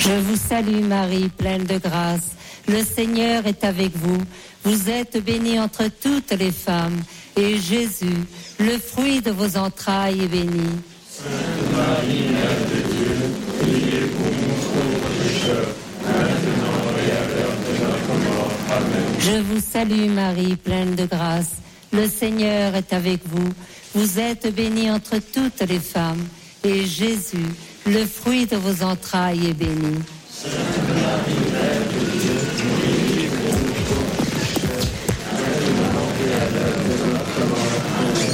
Je vous salue Marie, pleine de grâce. Le Seigneur est avec vous. Vous êtes bénie entre toutes les femmes. Et Jésus, le fruit de vos entrailles, est béni. Sainte Marie, Mère de Dieu, priez pour nous pauvres pécheurs, maintenant et à l'heure de notre mort. Amen. Je vous salue Marie, pleine de grâce. Le Seigneur est avec vous. Vous êtes bénie entre toutes les femmes. Et Jésus, le fruit de vos entrailles, est béni. Sainte Marie,